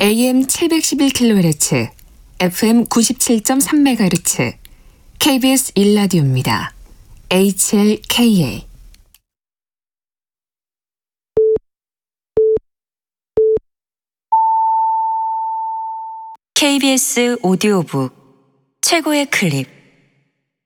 AM 711kHz, FM 97.3MHz, KBS 1라디오입니다. HLKA. KBS 오디오북 최고의 클립.